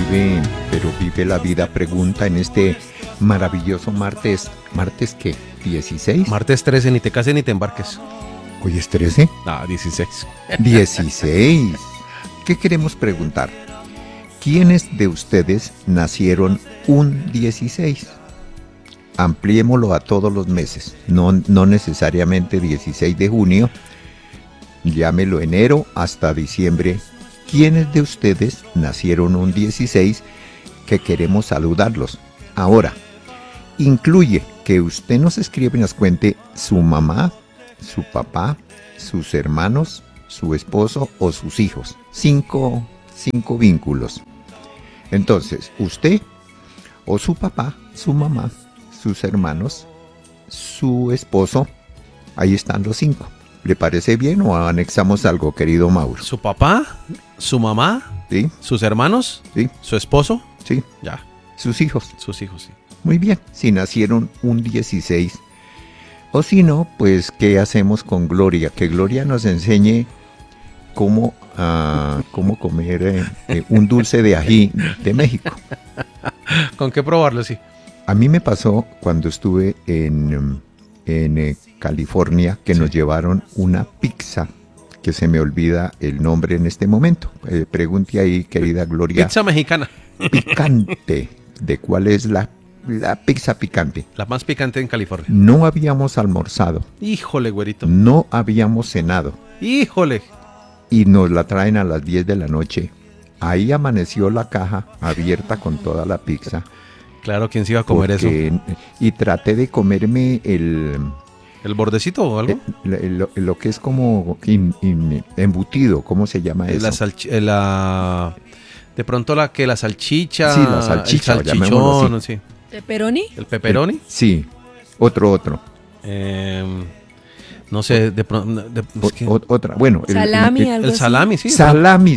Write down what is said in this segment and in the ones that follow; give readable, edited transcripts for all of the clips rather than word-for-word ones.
vive la vida, pregunta en este maravilloso martes. ¿Martes qué? ¿16? Martes 13, ni te cases ni te embarques. ¿Hoy es 13? No, 16. 16. ¿Qué queremos preguntar? ¿Quiénes de ustedes nacieron un 16? Ampliémoslo a todos los meses, no necesariamente 16 de junio, llámelo enero hasta diciembre. ¿Quiénes de ustedes nacieron un 16 que queremos saludarlos? Ahora, incluye que usted nos escribe y nos cuente su mamá, su papá, sus hermanos, su esposo o sus hijos. Cinco vínculos. Entonces, usted o su papá, su mamá, sus hermanos, su esposo, ahí están los 5. ¿Le parece bien o anexamos algo, querido Mauro? Su papá, su mamá, ¿sí? Sus hermanos, ¿sí? Su esposo, sí. Ya. Sus hijos. Sus hijos, sí. Muy bien, si nacieron un 16. O si no, pues, ¿qué hacemos con Gloria? Que Gloria nos enseñe cómo comer un dulce de ají de México. ¿Con qué probarlo, sí? A mí me pasó cuando estuve en California que nos llevaron una pizza, que se me olvida el nombre en este momento. Pregunte ahí, querida Gloria. Pizza mexicana. Picante. ¿De cuál es la pizza picante? La más picante en California. No habíamos almorzado. Híjole, güerito. No habíamos cenado. Híjole. Y nos la traen a las 10 de la noche. Ahí amaneció la caja abierta con toda la pizza. Claro, ¿quién se iba a comer eso? Y traté de comerme ¿el bordecito o algo? Lo que es como embutido, ¿cómo se llama eso? De pronto la salchicha. Sí, la salchicha, el salchichón, sí. ¿Pepperoni? ¿El pepperoni? Sí, otro. No sé, de pronto... otra, bueno. Salami, algo el salami, sí. Salami.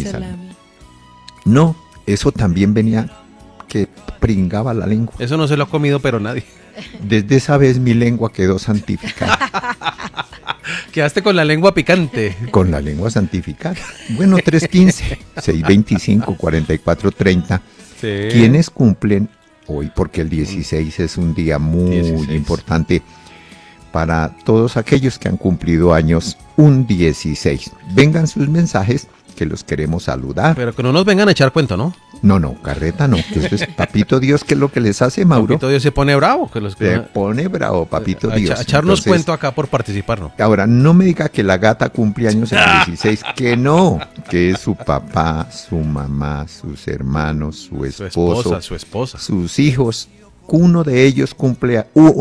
No, eso también venía que pringaba la lengua. Eso no se lo ha comido, pero nadie. Desde esa vez mi lengua quedó santificada. Quedaste con la lengua picante. Con la lengua santificada. Bueno, 315, 625, 4430. Sí. ¿Quiénes cumplen hoy? Porque el 16 es un día muy importante para todos aquellos que han cumplido años un 16. Vengan sus mensajes, que los queremos saludar. Pero que no nos vengan a echar cuento, ¿no? No, carreta no. Esto es Papito Dios, que es lo que les hace, Mauro. Papito Dios se pone bravo. Se pone bravo, Papito Dios. Echarnos cuento acá por participar, ¿no? Ahora, no me diga que la gata cumple años el 16, que no. Que es su papá, su mamá, sus hermanos, su esposo, su esposa, sus hijos. Una de ellas cumple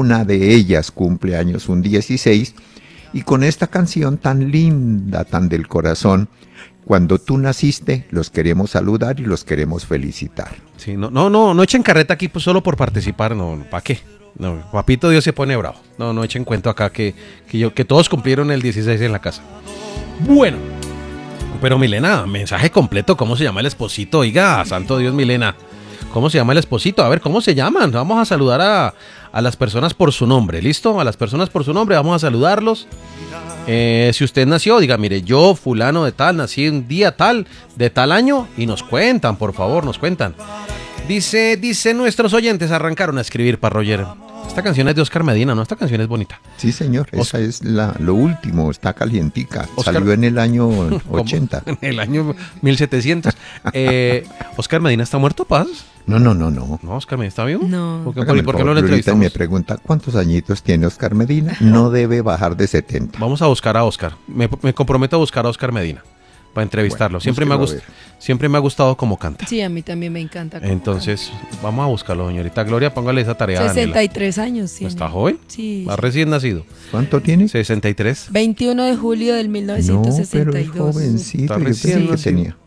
años un 16. Y con esta canción tan linda, tan del corazón, cuando tú naciste, los queremos saludar y los queremos felicitar. Sí, no echen carreta aquí pues solo por participar, no, ¿para qué? No, Papito Dios se pone bravo. No echen cuento acá que todos cumplieron el 16 en la casa. Bueno, pero Milena, mensaje completo, ¿cómo se llama el esposito? Oiga, santo Dios, Milena, ¿cómo se llama el esposito? A ver, ¿cómo se llaman? Vamos a saludar a las personas por su nombre, ¿listo? A las personas por su nombre, vamos a saludarlos. Si usted nació, diga, mire, yo fulano de tal, nací un día tal, de tal año, y nos cuentan, por favor, nos cuentan. Dice nuestros oyentes arrancaron a escribir para Roger. Esta canción es de Oscar Medina, ¿no? Esta canción es bonita. Sí, señor, esa es lo último, está calientica. Salió en el año 80. En el año 1700. ¿Oscar Medina está muerto, Paz? No. ¿No, Oscar Medina está vivo? No. ¿Por qué no lo entrevistamos? Me pregunta cuántos añitos tiene Oscar Medina. No debe bajar de 70. Vamos a buscar a Oscar. Me comprometo a buscar a Oscar Medina para entrevistarlo. Bueno, siempre me ha gustado cómo canta. Sí, a mí también me encanta. Entonces, vamos a buscarlo, señorita Gloria. Póngale esa tarea. 63 años, sí. ¿Está joven? Sí. Va recién nacido. ¿Cuánto tiene? 63. 21 de julio del 1962. No, pero es jovencito. Está recién que tenía.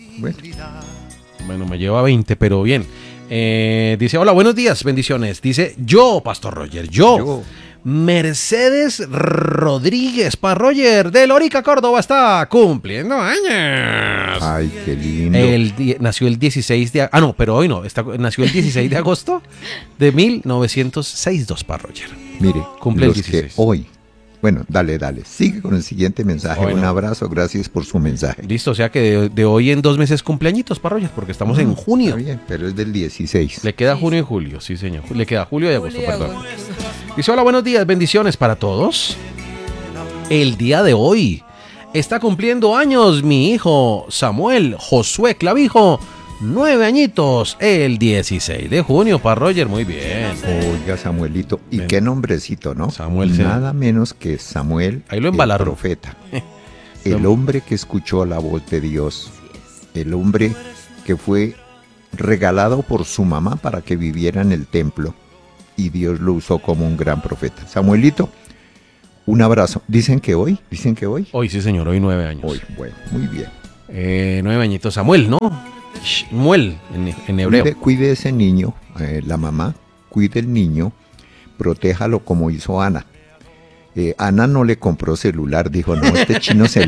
Bueno, me lleva 20, pero bien. Dice, hola, buenos días, bendiciones. Dice, yo, Pastor Roger, yo. Mercedes Rodríguez, para Roger, de Lorica, Córdoba, está cumpliendo años. Ay, qué lindo. Nació el 16 de... Ah, no, pero hoy no. Nació el 16 de agosto de 1962, para Roger. Mire, cumple los el 16. que hoy Bueno, dale. Sigue con el siguiente mensaje. Bueno. Un abrazo, gracias por su mensaje. Listo, o sea que de hoy en 2 meses cumpleañitos, Parroyer, porque estamos en junio. Está bien, pero es del 16. Le queda Sí, junio y julio, sí señor. Le queda julio y agosto, Julio y perdón. agosto. Dice, hola, buenos días, bendiciones para todos. El día de hoy está cumpliendo años mi hijo Samuel Josué Clavijo, 9 añitos, el 16 de junio, Parroyer, muy bien. Oiga, Samuelito, y Ven. qué nombrecito, ¿no? Samuel, sí. Nada menos que Samuel, Ahí lo embalaron. el profeta. El hombre que escuchó la voz de Dios. El hombre que fue regalado por su mamá para que viviera en el templo. Y Dios lo usó como un gran profeta. Samuelito, un abrazo. Dicen que hoy. Hoy sí señor, hoy 9 años. Hoy, bueno, muy bien. 9 añitos, Samuel, ¿no? Shmuel, en hebreo. Cuide ese niño, la mamá, cuide el niño, protéjalo como hizo Ana. Ana no le compró celular, dijo, no, este chino se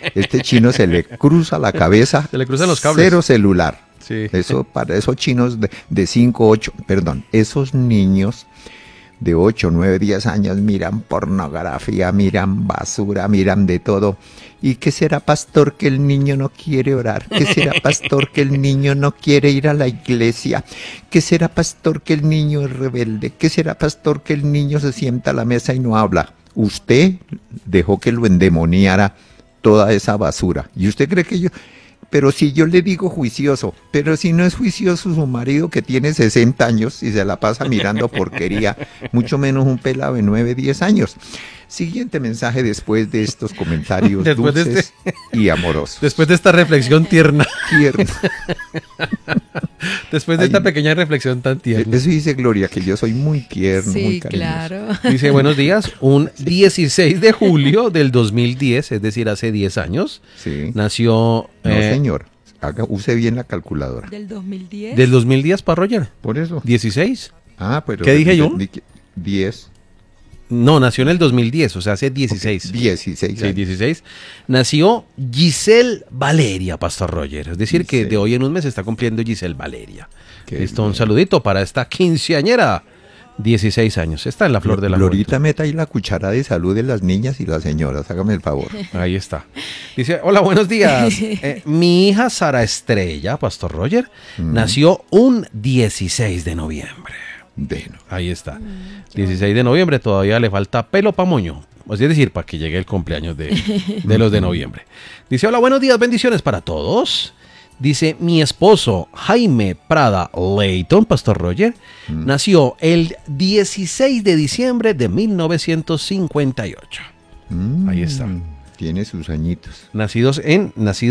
le cruza la cabeza. Se le cruzan los cables. Cero celular. Sí. Eso para esos chinos de 5, 8, perdón, esos niños de 8, 9, 10 años miran pornografía, miran basura, miran de todo. ¿Y qué será, pastor, que el niño no quiere orar? ¿Qué será, pastor, que el niño no quiere ir a la iglesia? ¿Qué será, pastor, que el niño es rebelde? ¿Qué será, pastor, que el niño se sienta a la mesa y no habla? Usted dejó que lo endemoniara toda esa basura. ¿Y usted cree que yo...? Pero si yo le digo juicioso, pero si no es juicioso su marido que tiene 60 años y se la pasa mirando porquería, mucho menos un pelado de 9, 10 años. Siguiente mensaje después de estos comentarios Después de dulces y amorosos. Después de esta reflexión tierna. Tierno. Después de Ay, esta pequeña reflexión tan tierna. Eso dice Gloria, que yo soy muy tierno, muy Sí, cariñoso. claro. Dice, buenos días, un 16 de julio del 2010, es decir, hace 10 años, Sí. nació... No, señor. Use bien la calculadora. Del 2010. Del 2010, Parroyer. Por eso. 16. Ah, pero... ¿Qué dije yo? 10. No, nació en el 2010, o sea, hace 16. 16 Sí, años. 16. Nació Giselle Valeria, Pastor Roger. Es decir, que Giselle. de hoy en un mes está cumpliendo Giselle Valeria. Qué Listo, un bien. saludito para esta quinceañera. 16 años. Está en la flor de la Glorita, meta ahí la cuchara de salud de las niñas y las señoras. Hágame el favor. juventud. Ahí está. Dice, hola, buenos días. Mi hija Sara Estrella, Pastor Roger, nació un 16 de noviembre. Bueno. Ahí está. 16 de noviembre, todavía le falta pelo pa' moño. Es decir, para que llegue el cumpleaños de los de noviembre. Dice, hola, buenos días, bendiciones para todos. Dice, mi esposo Jaime Prada Leighton, Pastor Roger, nació el 16 de diciembre de 1958. Ahí está. Tiene sus añitos. Nacidos en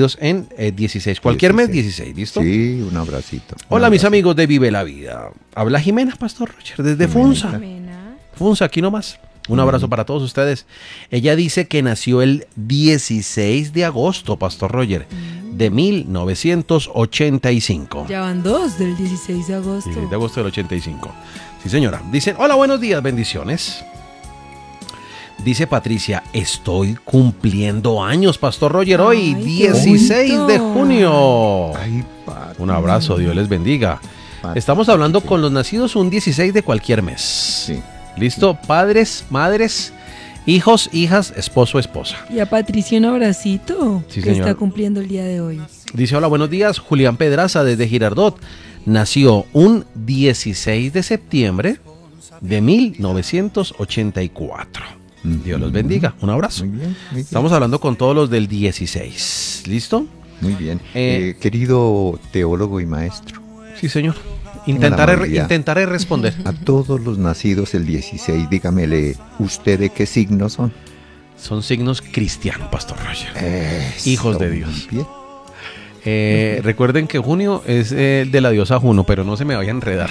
16. Cualquier mes 16, ¿listo? Sí, un abracito. Hola, Un mis abracito. amigos de Vive la Vida. Habla Jimena, Pastor Roger, desde Funza. Jimena. Funza, aquí nomás. Un abrazo para todos ustedes. Ella dice que nació el 16 de agosto, Pastor Roger, de 1985. Ya van 2 del 16 de agosto. 16 de agosto del 85. Sí, señora. Dicen, hola, buenos días, bendiciones. Dice Patricia, estoy cumpliendo años, Pastor Roger, hoy, Ay, qué 16 de bonito. Ay, junio. Pati. Un abrazo, Dios les bendiga. Pati. Estamos hablando con los nacidos un 16 de cualquier mes. Sí. ¿Listo? Padres, madres, hijos, hijas, esposo, esposa. Y a Patricia un abracito. Sí, que señora. está cumpliendo el día de hoy. Dice, hola, buenos días, Julián Pedraza desde Girardot. Nació un 16 de septiembre de 1984. Dios los bendiga. Un abrazo. Muy bien, muy bien. Estamos hablando con todos los del 16. ¿Listo? Muy bien. Eh, Querido teólogo y maestro, Sí, señor. Tenga la amabilidad. Intentaré responder. a todos los nacidos el 16, dígamele, ¿usted de qué signo son? Son signos cristianos, Pastor Roger. Eso, Hijos de muy Dios. bien. Recuerden que junio es de la diosa Juno, pero no se me vaya a enredar.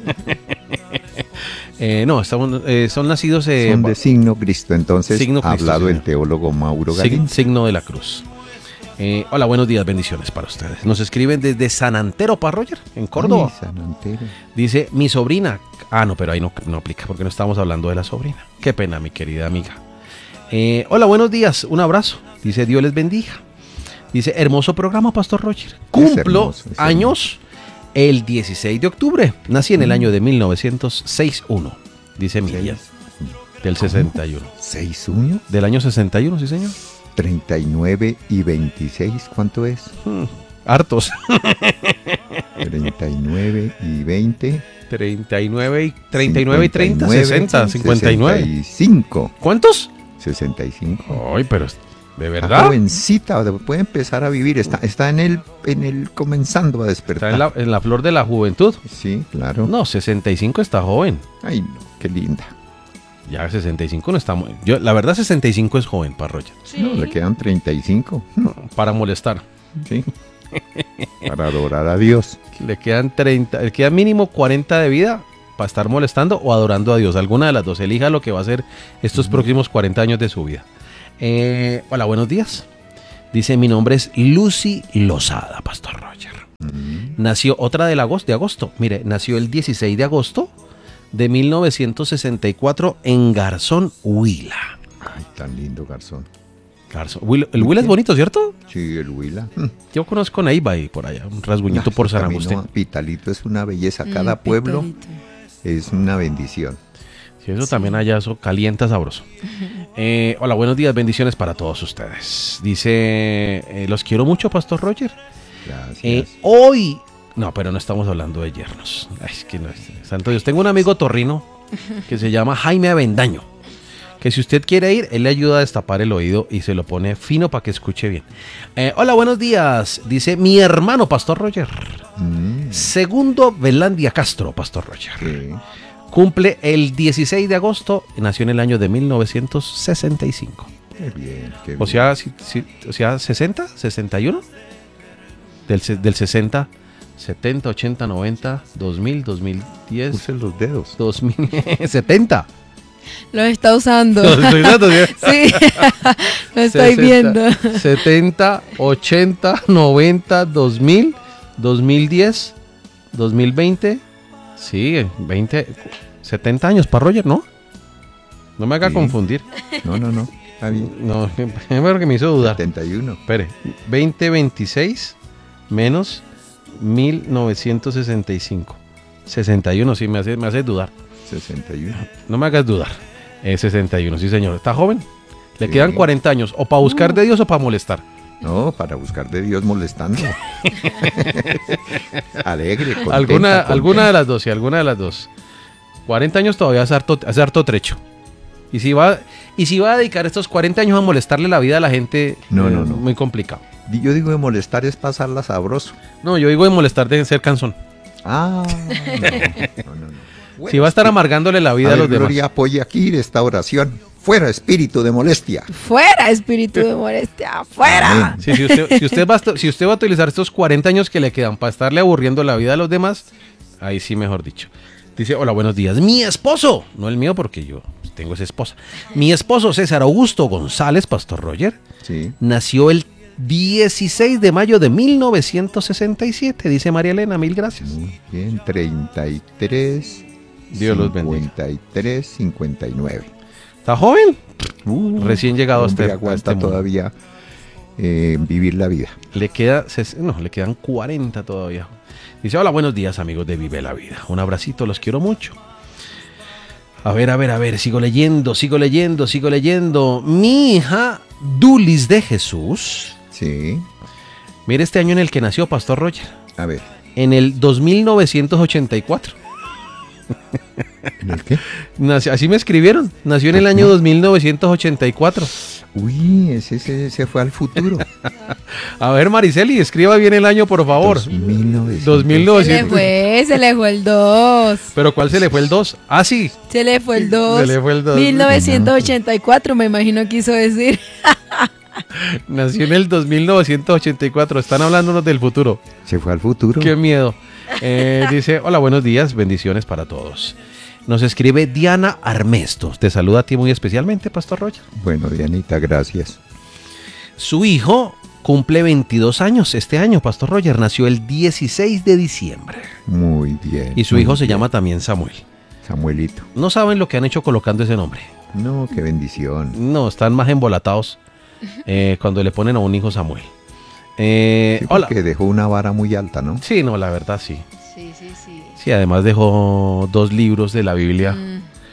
No, son nacidos... Son de signo Cristo, entonces signo ha Cristo, hablado señor. el teólogo Mauro Galín. signo de la cruz. Hola, buenos días, bendiciones para ustedes. Nos escriben desde San Antero, Parroyer, en Córdoba. Ay, San Antero. Dice, mi sobrina... Ah, no, pero ahí no aplica porque no estamos hablando de la sobrina. Qué pena, mi querida amiga. Hola, buenos días, un abrazo. Dice, Dios les bendiga. Dice, hermoso programa, Pastor Roger. Cumplo hermoso, es años el 16 de octubre. Nací en el año de 1961, dice Miriam. Del 61. 6-1, Del año 61, sí señor. 39 y 26, ¿cuánto es? Hartos. 39 y 20. 39 y 30, 60, 59. 65. ¿Cuántos? 65. Ay, pero de Está verdad. jovencita, puede empezar a vivir. Está en el comenzando a despertar. Está en la flor de la juventud. Sí, claro. No, 65 está joven. Ay, no, qué linda. Ya 65 no está muy... la verdad 65 es joven para Roger. No, le quedan 35. Para molestar. Sí. Para adorar a Dios. Le quedan mínimo 40 de vida para estar molestando o adorando a Dios. Alguna de las dos. Elija lo que va a hacer estos próximos 40 años de su vida. Hola, buenos días. Dice, mi nombre es Lucy Lozada, Pastor Roger. Nació otra de agosto. Mire, nació el 16 de agosto de 1964 en Garzón, Huila. Ay, tan lindo Garzón. El Huila es bonito, ¿cierto? Sí, el Huila. Yo conozco Neiva y por allá, un rasguñito por San Agustín. Pitalito es una belleza. Cada pueblo es una bendición. Sí, eso también allá, eso calienta sabroso. Hola, buenos días, bendiciones para todos ustedes. Dice, los quiero mucho, Pastor Roger. Gracias. Hoy... No, pero no estamos hablando de yernos. Ay, es que no, santo Dios. Tengo un amigo torrino que se llama Jaime Avendaño. Que si usted quiere ir, él le ayuda a destapar el oído y se lo pone fino para que escuche bien. Hola, buenos días. Dice mi hermano, Pastor Roger. Segundo Velandia Castro, Pastor Roger. Sí. Cumple el 16 de agosto. Nació en el año de 1965. Qué bien, qué bien. O sea, 60, 61. Del 60, 70, 80, 90, 2000, 2010. Use los dedos. 2070. Lo está usando. Lo estoy usando, ¿sí? Sí, lo estoy 60, viendo. 70, 80, 90, 2000, 2010, 2020. Sí, 20, 70 años para Roger, ¿no? No me haga confundir. No. Está bien. No, primero que me hizo dudar. 71. Espere, 2026 menos 1965. 61, sí, me hace dudar. 61. No me hagas dudar. 61, sí señor. ¿Está joven? Le Sí. quedan 40 años. O para buscar de Dios o para molestar. No, para buscar de Dios molestando. Alegre, contenta, Alguna de las dos, sí, alguna de las dos. 40 años todavía es harto trecho. Y si va a dedicar estos 40 años a molestarle la vida a la gente, No. muy complicado. Yo digo de molestar es pasarla sabroso. No, yo digo de molestar de ser cansón. Ah, no. Si va a estar amargándole la vida a los demás. Gloria, apoye aquí esta oración. Fuera espíritu de molestia. Fuera, espíritu de molestia, fuera. Amén. Sí, si usted va a utilizar estos 40 años que le quedan para estarle aburriendo la vida a los demás, ahí sí, mejor dicho. Dice, hola, buenos días. Mi esposo, no el mío porque yo tengo esa esposa. Mi esposo César Augusto González, Pastor Roger, Sí. nació el 16 de mayo de 1967, dice María Elena, mil gracias. Muy bien, 33. Dios los bendiga. 53, 59. ¿Está joven? Recién llegado a hombre, este aguanta mundo. todavía vivir la vida. Le quedan 40 todavía. Dice, hola, buenos días amigos de Vive la Vida. Un abracito, los quiero mucho. A ver, sigo leyendo. Mi hija Dulis de Jesús. Sí. Mire este año en el que nació Pastor Roger. A ver, En el 2984. ¿en el qué? Así me escribieron. Nació en el año 2984. Uy, ese fue al futuro. A ver, Mariceli, escriba bien el año, por favor. 2900. Se le fue el 2. ¿Pero cuál se le fue el 2? Ah, sí. Se le fue el 2. Se le fue el 2. 1984, me imagino quiso decir. Nació en el 2984. Están hablándonos del futuro. Se fue al futuro. Qué miedo. Dice, hola, buenos días, bendiciones para todos. Nos escribe Diana Armesto. Te saluda a ti muy especialmente, Pastor Roger. Bueno, Dianita, gracias. Su hijo cumple 22 años este año, Pastor Roger. Nació el 16 de diciembre. Muy bien. Y su muy hijo se bien. llama también Samuel. Samuelito. No saben lo que han hecho colocando ese nombre. No, qué bendición. No, están más embolatados cuando le ponen a un hijo Samuel. Sí, Hola. porque dejó una vara muy alta, ¿no? Sí, no, la verdad sí. Sí. Sí, además dejó 2 libros de la Biblia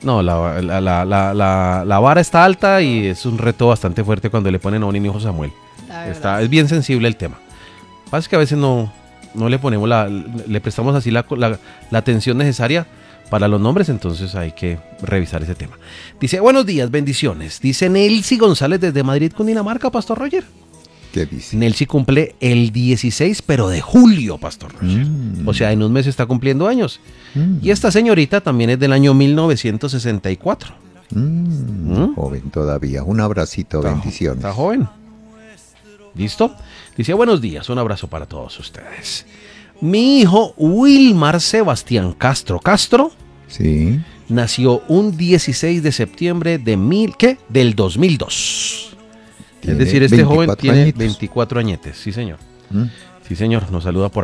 No, la vara está alta y es un reto bastante fuerte cuando le ponen a un hijo Samuel. Es bien sensible el tema. Lo que pasa es que a veces no le ponemos le prestamos así la atención necesaria para los nombres, entonces hay que revisar ese tema. Dice, buenos días, bendiciones. Dice Nelcy González desde Madrid, Cundinamarca, Pastor Roger. ¿Qué dice? Nelcy cumple el 16, pero de julio, Pastor Roger. O sea, en un mes está cumpliendo años. Y esta señorita también es del año 1964. Joven todavía. Un abracito, bendiciones. Está joven. ¿Listo? Dice, buenos días, un abrazo para todos ustedes. Mi hijo Wilmar Sebastián Castro Sí. nació un 16 de septiembre del 2002. Es decir, este joven tiene 24 añetes, sí señor. Sí señor, nos saluda por